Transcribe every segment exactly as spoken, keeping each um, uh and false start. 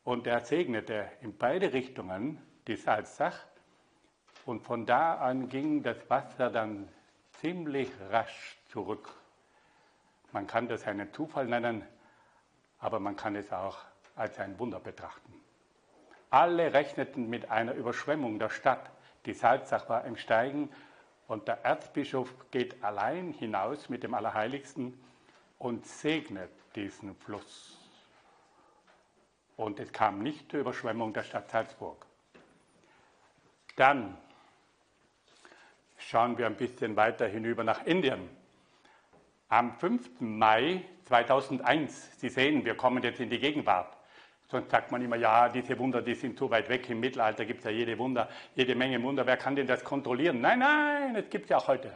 Und er segnete in beide Richtungen die Salzach. Und von da an ging das Wasser dann ziemlich rasch zurück. Man kann das einen Zufall nennen, aber man kann es auch als ein Wunder betrachten. Alle rechneten mit einer Überschwemmung der Stadt. Die Salzach war im Steigen und der Erzbischof geht allein hinaus mit dem Allerheiligsten und segnet diesen Fluss. Und es kam nicht zur Überschwemmung der Stadt Salzburg. Dann schauen wir ein bisschen weiter hinüber nach Indien. Am fünften Mai zweitausendeins, Sie sehen, wir kommen jetzt in die Gegenwart. Sonst sagt man immer, ja, diese Wunder, die sind so weit weg. Im Mittelalter gibt es ja jede Wunder, jede Menge Wunder. Wer kann denn das kontrollieren? Nein, nein, das gibt es ja auch heute.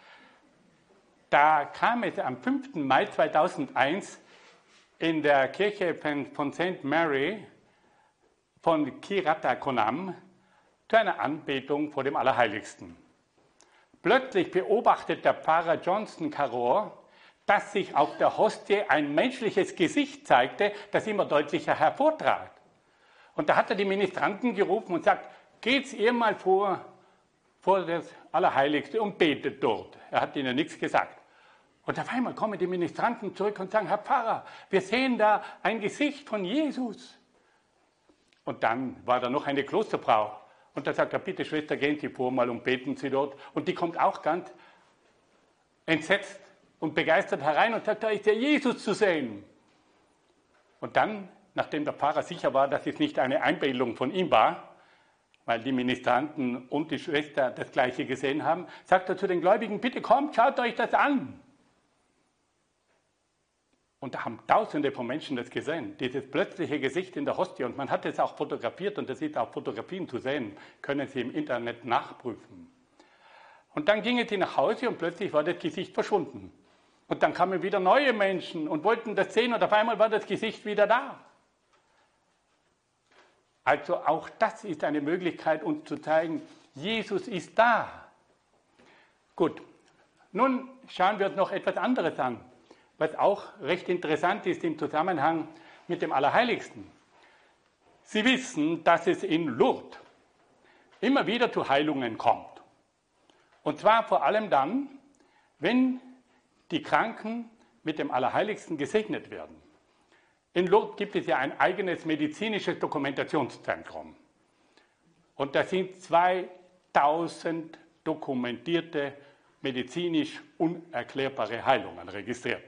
Da kam es am fünften Mai zweitausendeins in der Kirche von Saint Mary von Kiratakonam zu einer Anbetung vor dem Allerheiligsten. Plötzlich beobachtet der Pfarrer Johnson Carroll, dass sich auf der Hostie ein menschliches Gesicht zeigte, das immer deutlicher hervortrat. Und da hat er die Ministranten gerufen und sagt, geht's ihr mal vor, vor das Allerheiligste und betet dort. Er hat ihnen nichts gesagt. Und auf einmal kommen die Ministranten zurück und sagen, Herr Pfarrer, wir sehen da ein Gesicht von Jesus. Und dann war da noch eine Klosterfrau. Und da sagt er, bitte Schwester, gehen Sie vor mal und beten Sie dort. Und die kommt auch ganz entsetzt und begeistert herein und sagt, da ist ja Jesus zu sehen. Und dann, nachdem der Pfarrer sicher war, dass es nicht eine Einbildung von ihm war, weil die Ministranten und die Schwester das Gleiche gesehen haben, sagt er zu den Gläubigen, bitte kommt, schaut euch das an. Und da haben Tausende von Menschen das gesehen, dieses plötzliche Gesicht in der Hostie. Und man hat es auch fotografiert und das ist auf Fotografien zu sehen, können Sie im Internet nachprüfen. Und dann gingen sie nach Hause und plötzlich war das Gesicht verschwunden. Und dann kamen wieder neue Menschen und wollten das sehen und auf einmal war das Gesicht wieder da. Also auch das ist eine Möglichkeit, uns zu zeigen, Jesus ist da. Gut, nun schauen wir uns noch etwas anderes an, was auch recht interessant ist im Zusammenhang mit dem Allerheiligsten. Sie wissen, dass es in Lourdes immer wieder zu Heilungen kommt. Und zwar vor allem dann, wenn die Kranken mit dem Allerheiligsten gesegnet werden. In Lourdes gibt es ja ein eigenes medizinisches Dokumentationszentrum. Und da sind zweitausend dokumentierte, medizinisch unerklärbare Heilungen registriert.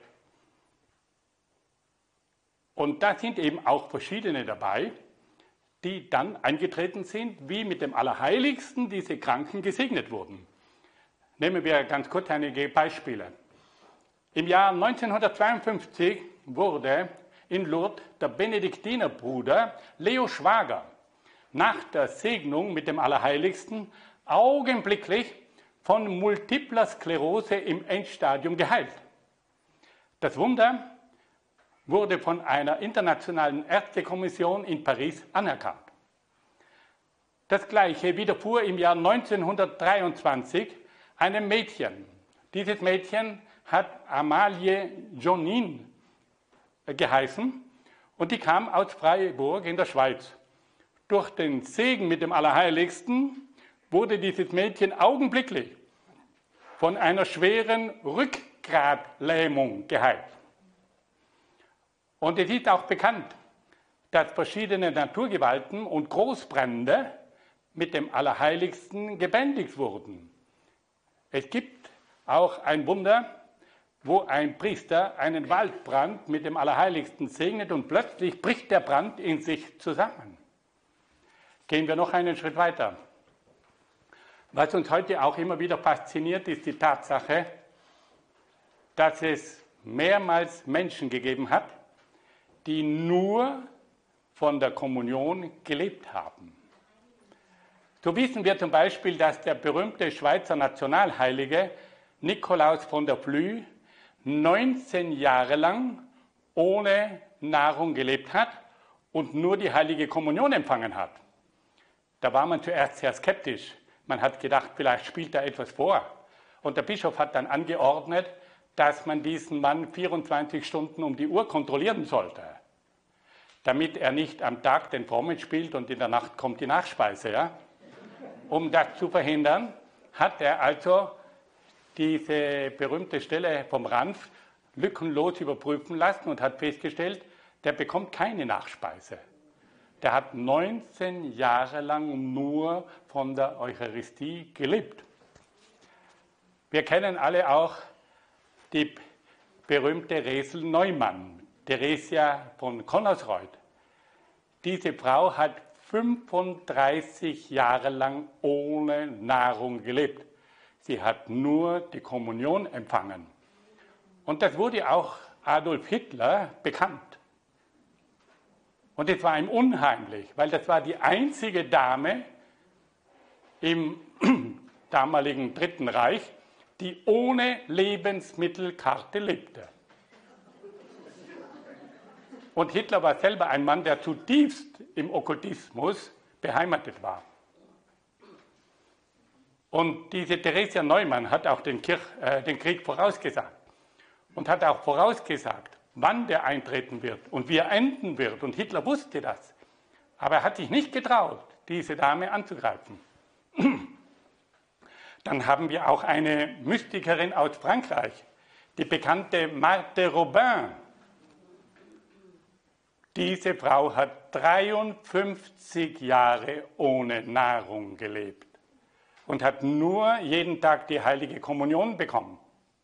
Und da sind eben auch verschiedene dabei, die dann eingetreten sind, wie mit dem Allerheiligsten diese Kranken gesegnet wurden. Nehmen wir ganz kurz einige Beispiele. Im Jahr neunzehnhundertzweiundfünfzig wurde in Lourdes der Benediktinerbruder Leo Schwager nach der Segnung mit dem Allerheiligsten augenblicklich von multipler Sklerose im Endstadium geheilt. Das Wunder wurde von einer internationalen Ärztekommission in Paris anerkannt. Das Gleiche widerfuhr im Jahr neunzehnhundertdreiundzwanzig einem Mädchen. Dieses Mädchen hat Amalie Jonin geheißen und die kam aus Freiburg in der Schweiz. Durch den Segen mit dem Allerheiligsten wurde dieses Mädchen augenblicklich von einer schweren Rückgratlähmung geheilt. Und es ist auch bekannt, dass verschiedene Naturgewalten und Großbrände mit dem Allerheiligsten gebändigt wurden. Es gibt auch ein Wunder, wo ein Priester einen Waldbrand mit dem Allerheiligsten segnet und plötzlich bricht der Brand in sich zusammen. Gehen wir noch einen Schritt weiter. Was uns heute auch immer wieder fasziniert, ist die Tatsache, dass es mehrmals Menschen gegeben hat, die nur von der Kommunion gelebt haben. So wissen wir zum Beispiel, dass der berühmte Schweizer Nationalheilige Nikolaus von der Flue neunzehn Jahre lang ohne Nahrung gelebt hat und nur die heilige Kommunion empfangen hat. Da war man zuerst sehr skeptisch. Man hat gedacht, vielleicht spielt da etwas vor. Und der Bischof hat dann angeordnet, dass man diesen Mann vierundzwanzig Stunden um die Uhr kontrollieren sollte. damit er nicht am Tag den Frommen spielt und in der Nacht kommt die Nachspeise. Ja? Um das zu verhindern, hat er also diese berühmte Stelle vom Ranf lückenlos überprüfen lassen und hat festgestellt, der bekommt keine Nachspeise. Der hat neunzehn Jahre lang nur von der Eucharistie gelebt. Wir kennen alle auch die berühmte Resel Neumann, Theresia von Connersreuth. Diese Frau hat fünfunddreißig Jahre lang ohne Nahrung gelebt. Sie hat nur die Kommunion empfangen. Und das wurde auch Adolf Hitler bekannt. Und es war ihm unheimlich, weil das war die einzige Dame im damaligen Dritten Reich, die ohne Lebensmittelkarte lebte. Und Hitler war selber ein Mann, der zutiefst im Okkultismus beheimatet war. Und diese Theresia Neumann hat auch den, Kirch, äh, den Krieg vorausgesagt und hat auch vorausgesagt, wann der eintreten wird und wie er enden wird. Und Hitler wusste das. Aber er hat sich nicht getraut, diese Dame anzugreifen. Dann haben wir auch eine Mystikerin aus Frankreich, die bekannte Marthe Robin. Diese Frau hat dreiundfünfzig Jahre ohne Nahrung gelebt und hat nur jeden Tag die heilige Kommunion bekommen.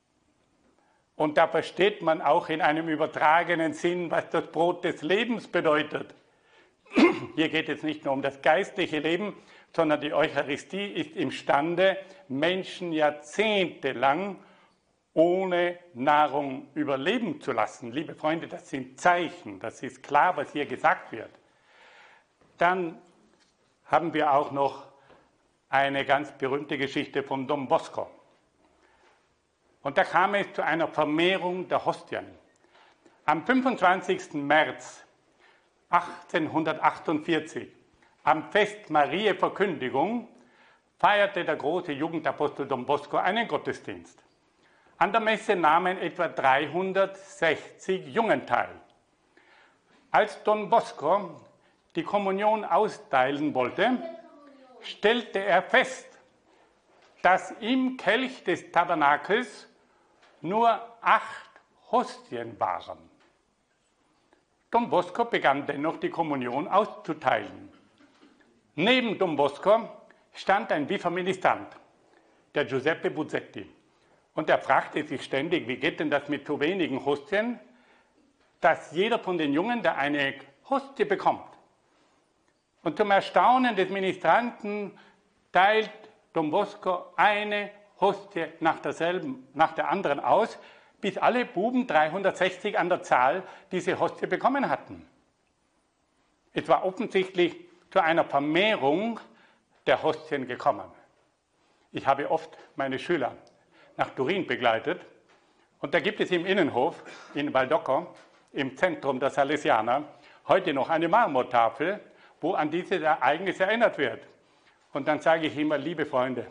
Und da versteht man auch in einem übertragenen Sinn, was das Brot des Lebens bedeutet. Hier geht es nicht nur um das geistliche Leben, sondern die Eucharistie ist imstande, Menschen jahrzehntelang ohne Nahrung überleben zu lassen. Liebe Freunde, das sind Zeichen, das ist klar, was hier gesagt wird. Dann haben wir auch noch eine ganz berühmte Geschichte von Don Bosco. Und da kam es zu einer Vermehrung der Hostien. Am fünfundzwanzigsten März achtzehnhundertachtundvierzig, am Fest Mariä Verkündigung, feierte der große Jugendapostel Don Bosco einen Gottesdienst. An der Messe nahmen etwa dreihundertsechzig Jungen teil. Als Don Bosco die Kommunion austeilen wollte, stellte er fest, dass im Kelch des Tabernakels nur acht Hostien waren. Don Bosco begann dennoch die Kommunion auszuteilen. Neben Don Bosco stand ein Viceministrant, der Giuseppe Buzzetti. Und er fragte sich ständig, wie geht denn das mit so wenigen Hostien, dass jeder von den Jungen da eine Hostie bekommt. Und zum Erstaunen des Ministranten teilt Don Bosco eine Hostie nach derselben, nach der anderen aus, bis alle Buben, dreihundertsechzig an der Zahl, diese Hostie bekommen hatten. Es war offensichtlich zu einer Vermehrung der Hostien gekommen. Ich habe oft meine Schüler nach Turin begleitet und da gibt es im Innenhof in Valdocco, im Zentrum der Salesianer, heute noch eine Marmortafel, wo an dieses Ereignis erinnert wird. Und dann sage ich immer, liebe Freunde,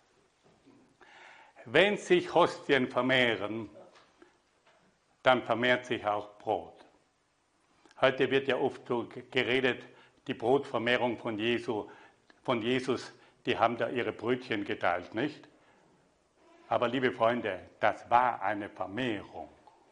wenn sich Hostien vermehren, dann vermehrt sich auch Brot. Heute wird ja oft so geredet, die Brotvermehrung von, Jesu, von Jesus, die haben da ihre Brötchen geteilt, nicht? Aber liebe Freunde, das war eine Vermehrung.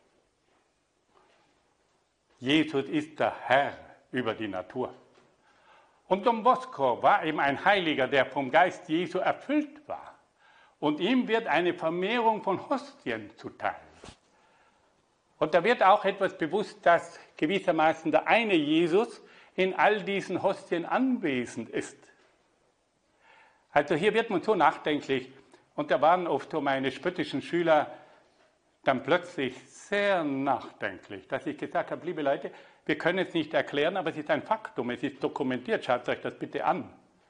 Jesus ist der Herr über die Natur. Und Don Bosco war eben ein Heiliger, der vom Geist Jesu erfüllt war. Und ihm wird eine Vermehrung von Hostien zuteil. Und da wird auch etwas bewusst, dass gewissermaßen der eine Jesus in all diesen Hostien anwesend ist. Also hier wird man so nachdenklich. Und da waren oft so meine spöttischen Schüler dann plötzlich sehr nachdenklich, dass ich gesagt habe, liebe Leute, wir können es nicht erklären, aber es ist ein Faktum, es ist dokumentiert, schaut euch das bitte an.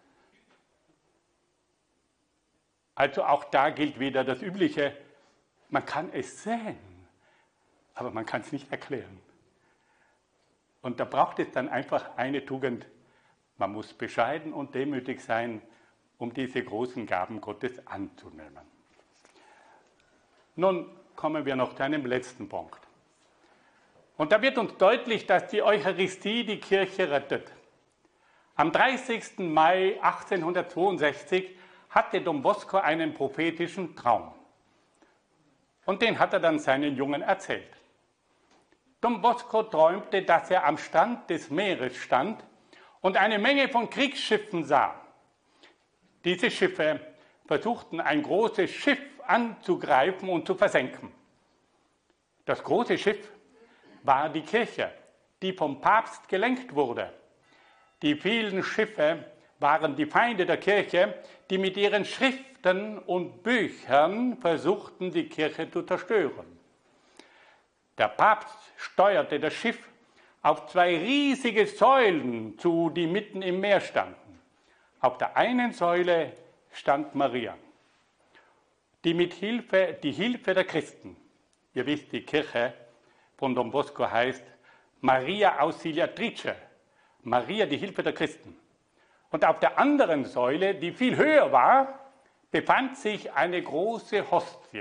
Also auch da gilt wieder das Übliche, man kann es sehen, aber man kann es nicht erklären. Und da braucht es dann einfach eine Tugend, man muss bescheiden und demütig sein, um diese großen Gaben Gottes anzunehmen. Nun kommen wir noch zu einem letzten Punkt. Und da wird uns deutlich, dass die Eucharistie die Kirche rettet. Am dreißigsten Mai achtzehnhundertzweiundsechzig hatte Don Bosco einen prophetischen Traum. Und den hat er dann seinen Jungen erzählt. Don Bosco träumte, dass er am Strand des Meeres stand und eine Menge von Kriegsschiffen sah. Diese Schiffe versuchten, ein großes Schiff anzugreifen und zu versenken. Das große Schiff war die Kirche, die vom Papst gelenkt wurde. Die vielen Schiffe waren die Feinde der Kirche, die mit ihren Schriften und Büchern versuchten, die Kirche zu zerstören. Der Papst steuerte das Schiff auf zwei riesige Säulen zu, die mitten im Meer standen. Auf der einen Säule stand Maria, die mit Hilfe, die Hilfe der Christen. Ihr wisst, die Kirche von Don Bosco heißt Maria Auxiliatrice, Maria, die Hilfe der Christen. Und auf der anderen Säule, die viel höher war, befand sich eine große Hostie.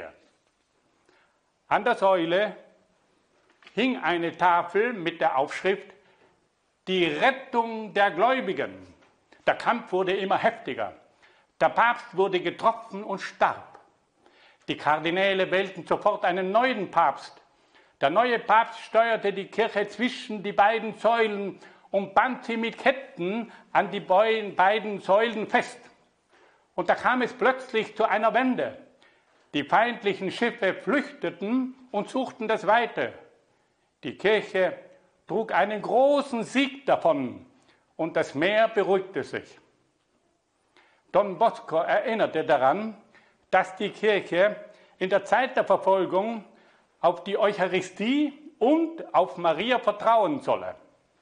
An der Säule hing eine Tafel mit der Aufschrift Die Rettung der Gläubigen. Der Kampf wurde immer heftiger. Der Papst wurde getroffen und starb. Die Kardinäle wählten sofort einen neuen Papst. Der neue Papst steuerte die Kirche zwischen die beiden Säulen und band sie mit Ketten an die beiden Säulen fest. Und da kam es plötzlich zu einer Wende. Die feindlichen Schiffe flüchteten und suchten das Weite. Die Kirche trug einen großen Sieg davon und das Meer beruhigte sich. Don Bosco erinnerte daran, dass die Kirche in der Zeit der Verfolgung auf die Eucharistie und auf Maria vertrauen solle.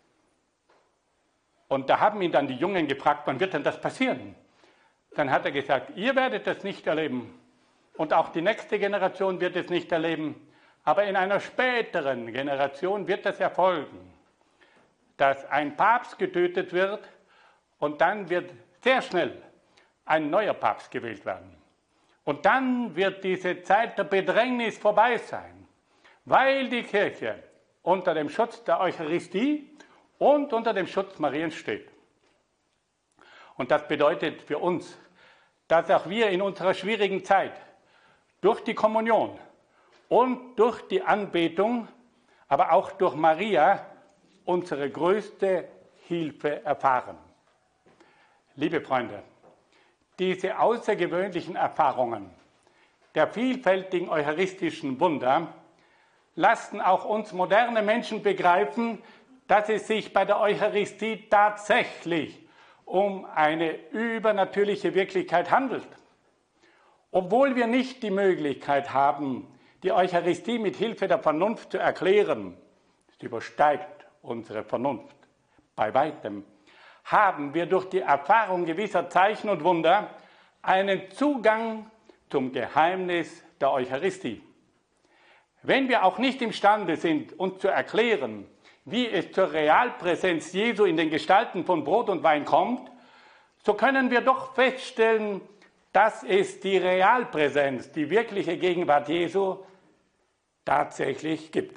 Und da haben ihn dann die Jungen gefragt, wann wird denn das passieren? Dann hat er gesagt, ihr werdet das nicht erleben und auch die nächste Generation wird es nicht erleben, aber in einer späteren Generation wird das erfolgen, dass ein Papst getötet wird und dann wird sehr schnell ein neuer Papst gewählt werden. Und dann wird diese Zeit der Bedrängnis vorbei sein, weil die Kirche unter dem Schutz der Eucharistie und unter dem Schutz Mariens steht. Und das bedeutet für uns, dass auch wir in unserer schwierigen Zeit durch die Kommunion und durch die Anbetung, aber auch durch Maria unsere größte Hilfe erfahren. Liebe Freunde, diese außergewöhnlichen Erfahrungen der vielfältigen eucharistischen Wunder lassen auch uns moderne Menschen begreifen, dass es sich bei der Eucharistie tatsächlich um eine übernatürliche Wirklichkeit handelt. Obwohl wir nicht die Möglichkeit haben, die Eucharistie mit Hilfe der Vernunft zu erklären, das übersteigt unsere Vernunft bei weitem, haben wir durch die Erfahrung gewisser Zeichen und Wunder einen Zugang zum Geheimnis der Eucharistie. Wenn wir auch nicht imstande sind, uns zu erklären, wie es zur Realpräsenz Jesu in den Gestalten von Brot und Wein kommt, so können wir doch feststellen, dass es die Realpräsenz, die wirkliche Gegenwart Jesu tatsächlich gibt.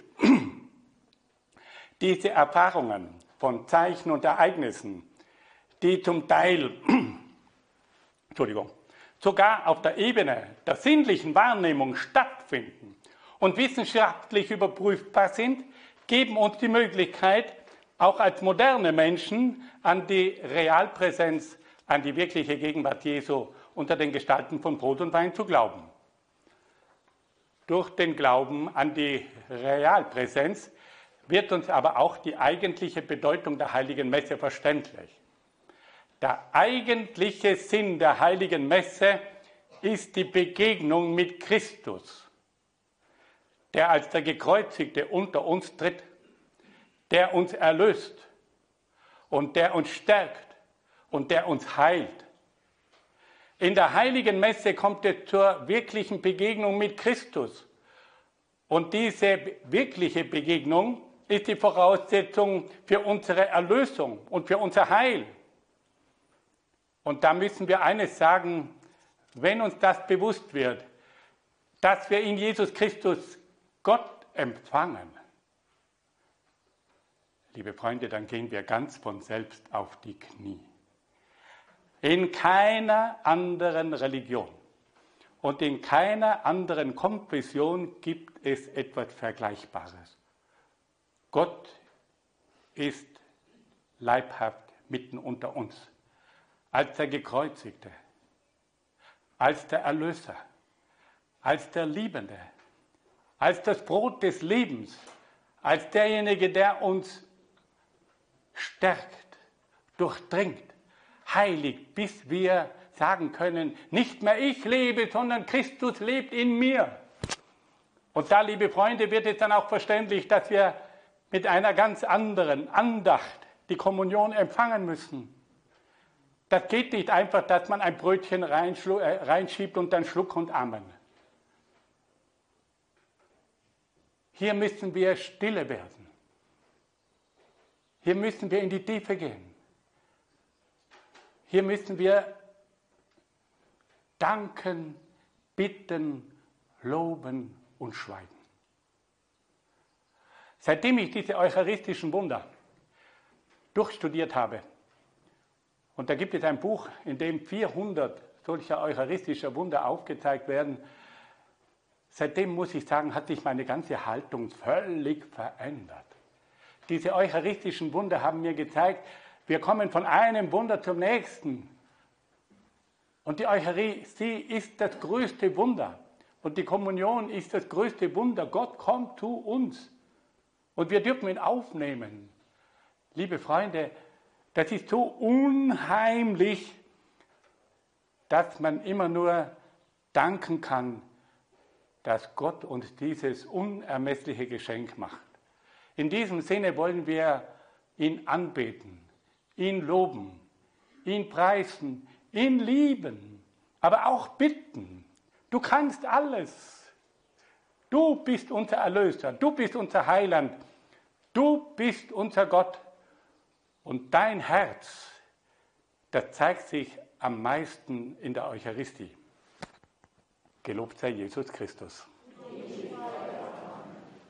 Diese Erfahrungen von Zeichen und Ereignissen, die zum Teil Entschuldigung, sogar auf der Ebene der sinnlichen Wahrnehmung stattfinden und wissenschaftlich überprüfbar sind, geben uns die Möglichkeit, auch als moderne Menschen an die Realpräsenz, an die wirkliche Gegenwart Jesu unter den Gestalten von Brot und Wein zu glauben. Durch den Glauben an die Realpräsenz wird uns aber auch die eigentliche Bedeutung der Heiligen Messe verständlich. Der eigentliche Sinn der Heiligen Messe ist die Begegnung mit Christus, der als der Gekreuzigte unter uns tritt, der uns erlöst und der uns stärkt und der uns heilt. In der Heiligen Messe kommt es zur wirklichen Begegnung mit Christus. Und diese wirkliche Begegnung ist die Voraussetzung für unsere Erlösung und für unser Heil. Und da müssen wir eines sagen, wenn uns das bewusst wird, dass wir in Jesus Christus Gott empfangen, liebe Freunde, dann gehen wir ganz von selbst auf die Knie. In keiner anderen Religion und in keiner anderen Konfession gibt es etwas Vergleichbares. Gott ist leibhaft mitten unter uns, als der Gekreuzigte, als der Erlöser, als der Liebende, als das Brot des Lebens, als derjenige, der uns stärkt, durchdringt, heiligt, bis wir sagen können, nicht mehr ich lebe, sondern Christus lebt in mir. Und da, liebe Freunde, wird es dann auch verständlich, dass wir mit einer ganz anderen Andacht die Kommunion empfangen müssen. Das geht nicht einfach, dass man ein Brötchen reinschiebt und dann Schluck und Amen. Hier müssen wir stille werden. Hier müssen wir in die Tiefe gehen. Hier müssen wir danken, bitten, loben und schweigen. Seitdem ich diese eucharistischen Wunder durchstudiert habe, und da gibt es ein Buch, in dem vierhundert solcher eucharistischer Wunder aufgezeigt werden, seitdem muss ich sagen, hat sich meine ganze Haltung völlig verändert. Diese eucharistischen Wunder haben mir gezeigt, wir kommen von einem Wunder zum nächsten. Und die Eucharistie ist das größte Wunder. Und die Kommunion ist das größte Wunder. Gott kommt zu uns. Und wir dürfen ihn aufnehmen. Liebe Freunde, das ist so unheimlich, dass man immer nur danken kann, dass Gott uns dieses unermessliche Geschenk macht. In diesem Sinne wollen wir ihn anbeten, ihn loben, ihn preisen, ihn lieben, aber auch bitten. Du kannst alles. Du bist unser Erlöser, du bist unser Heiland, du bist unser Gott. Und dein Herz, das zeigt sich am meisten in der Eucharistie. Gelobt sei Jesus Christus.